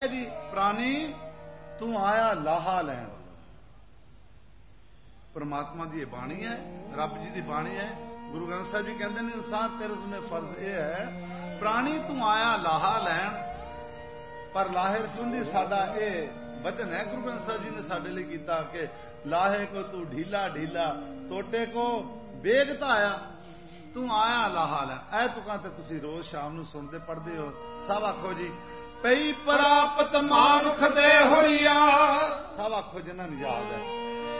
जी प्राणी तू आया लाहा लैन। परमात्मा की बाणी है, रब जी की बाणी है। गुरु ग्रंथ साहब जी कहते हैं इंसान तेरे उसमें फर्ज यह है प्राणी तू आया लाहा लैन। पर लाहे संबंधी साडा ये वचन है गुरु ग्रंथ साहब जी ने साडे लिए कीता कि लाहे को तू ढीला ढीला टोटे को बेगता आया तू आया लाहा लैन। ऐ तुकां ते तुसीं रोज शाम नूं सुनते पढ़दे हो। सब आखो जी पई प्राप्त मानुख दे होइया। सब आखो जिन्हां नूं याद है